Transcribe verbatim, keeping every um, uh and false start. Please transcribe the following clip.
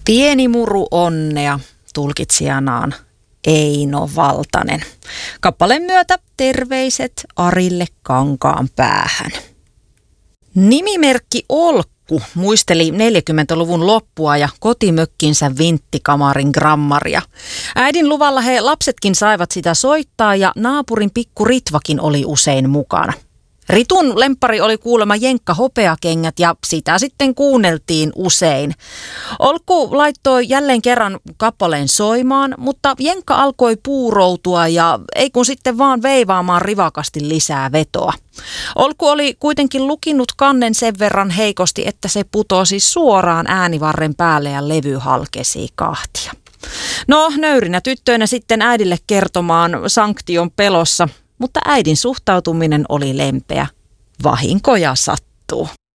Pieni muru onnea, tulkitsijanaan Eino Valtanen. Kappaleen myötä terveiset Arille Kankaanpäähän. Nimimerkki Olkku muisteli neljäkymmentäluvun loppua ja kotimökkinsä vinttikamarin grammaria. Äidin luvalla he lapsetkin saivat sitä soittaa ja naapurin pikku Ritvakin oli usein mukana. Ritun lemppari oli kuulemma jenkka hopeakengät ja sitä sitten kuunneltiin usein. Olkku laittoi jälleen kerran kappaleen soimaan, mutta jenkka alkoi puuroutua ja ei kun sitten vaan veivaamaan rivakasti lisää vetoa. Olkku oli kuitenkin lukinnut kannen sen verran heikosti, että se putosi suoraan äänivarren päälle ja levy halkesi kahtia. No, nöyrinä tyttöinä sitten äidille kertomaan sanktion pelossa. Mutta äidin suhtautuminen oli lempeä. Vahinkoja sattuu.